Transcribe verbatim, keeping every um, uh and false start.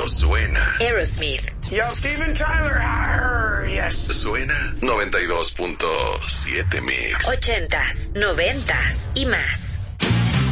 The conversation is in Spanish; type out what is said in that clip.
suena. Aerosmith. Yo, Steven Tyler. Arr, yes. Suena noventa y dos punto siete Mix. Ochentas, noventas y más.